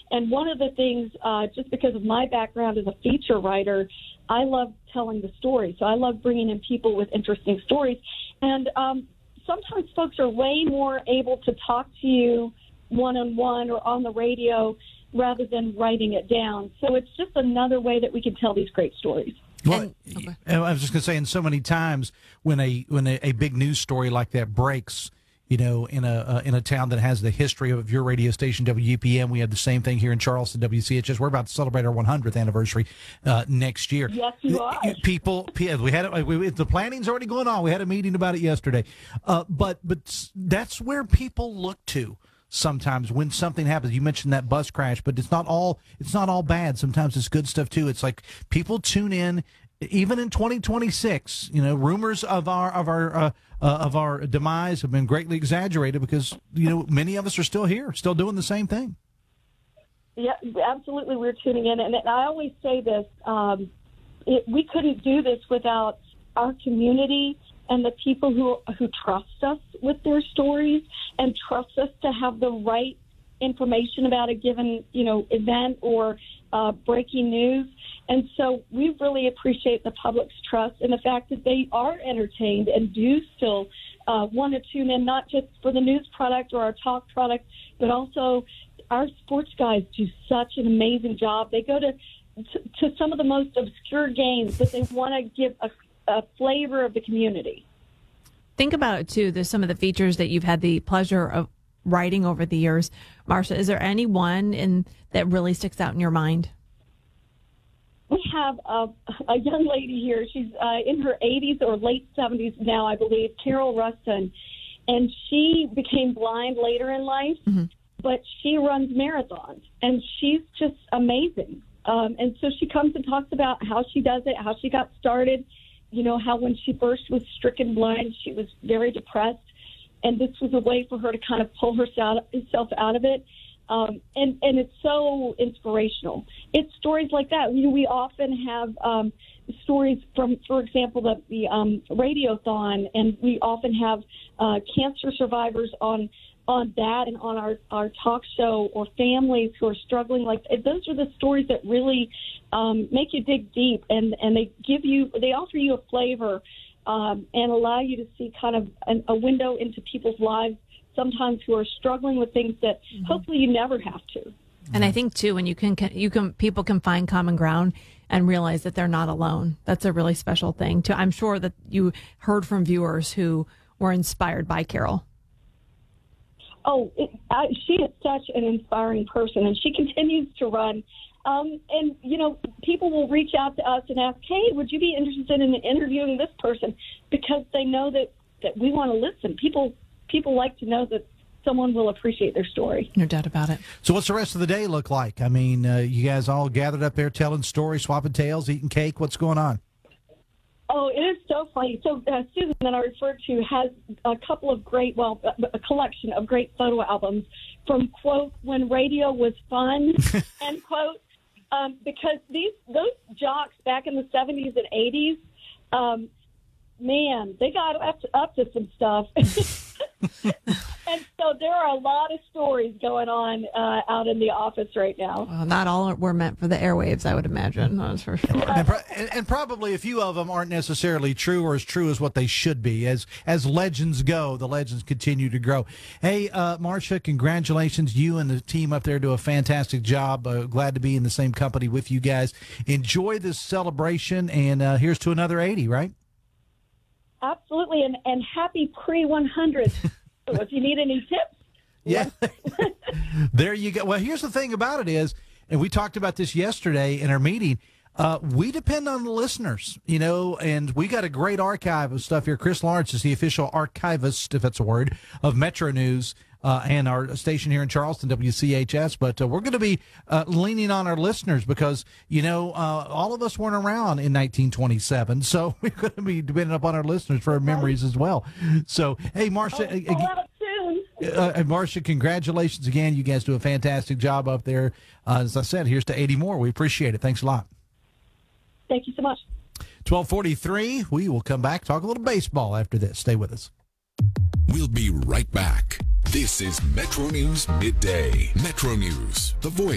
And one of the things, just because of my background as a feature writer, I love telling the story. So I love bringing in people with interesting stories. And sometimes folks are way more able to talk to you one-on-one or on the radio rather than writing it down. So it's just another way that we can tell these great stories. Well, I was just going to say, and so many times when a big news story like that breaks, in a town that has the history of your radio station, WUPM, we had the same thing here in Charleston, WCHS. We're about to celebrate our 100th anniversary next year. Yes, you are. The planning's already going on. We had a meeting about it yesterday. But that's where people look to sometimes when something happens. You mentioned that bus crash, but it's not all bad. Sometimes it's good stuff too. It's like people tune in even in 2026. Rumors of our demise have been greatly exaggerated because many of us are still here, still doing the same thing. Yeah, absolutely. We're tuning in, and I always say this: we couldn't do this without our community and the people who trust us with their stories and trust us to have the right information about a given, event or breaking news. And so we really appreciate the public's trust and the fact that they are entertained and do still want to tune in, not just for the news product or our talk product, but also our sports guys do such an amazing job. They go to some of the most obscure games, but they want to give a flavor of the community. Think about it, too. There's some of the features that you've had the pleasure of writing over the years. Marcia, is there any one that really sticks out in your mind? We have a young lady here. She's in her 80s or late 70s now, I believe, Carol Rustin. And she became blind later in life, but she runs marathons, and she's just amazing. And so she comes and talks about how she does it, how she got started, how when she first was stricken blind, she was very depressed. And this was a way for her to kind of pull herself out of it. And it's so inspirational. It's stories like that. We often have stories from, for example, the Radiothon, and we often have cancer survivors on that and on our talk show, or families who are struggling. Those are the stories that really make you dig deep, and they offer you a flavor and allow you to see kind of a window into people's lives, sometimes who are struggling with things that hopefully you never have to. And I think too, when people can find common ground and realize that they're not alone. That's a really special thing too. I'm sure that you heard from viewers who were inspired by Carol. Oh, she is such an inspiring person, and she continues to run. And people will reach out to us and ask, hey, would you be interested in interviewing this person? Because they know that we want to listen. People like to know that someone will appreciate their story. No doubt about it. So what's the rest of the day look like? I mean, you guys all gathered up there telling stories, swapping tales, eating cake. What's going on? Oh, it is so funny. So Susan, that I referred to, has a collection of great photo albums from, quote, when radio was fun, end quote, because those jocks back in the 70s and 80s, man, they got up to some stuff. And so there are a lot of stories going on out in the office right now. Well, not all were meant for the airwaves, I would imagine. That's for sure. And probably a few of them aren't necessarily true or as true as what they should be. As legends go, the legends continue to grow. Hey, Marcia, congratulations. You and the team up there do a fantastic job. Glad to be in the same company with you guys. Enjoy this celebration, and here's to another 80, right? Absolutely, and happy pre-100. So if you need any tips. Yeah. There you go. Well, here's the thing about it is, and we talked about this yesterday in our meeting, we depend on the listeners, and we got a great archive of stuff here. Chris Lawrence is the official archivist, if that's a word, of Metro News and our station here in Charleston, WCHS. But we're going to be leaning on our listeners because, all of us weren't around in 1927. So we're going to be depending upon our listeners for our memories as well. So, hey, Marcia. Marcia, congratulations again. You guys do a fantastic job up there. As I said, here's to 80 more. We appreciate it. Thanks a lot. Thank you so much. 12:43. We will come back, talk a little baseball after this. Stay with us. We'll be right back. This is Metro News Midday. Metro News, the voice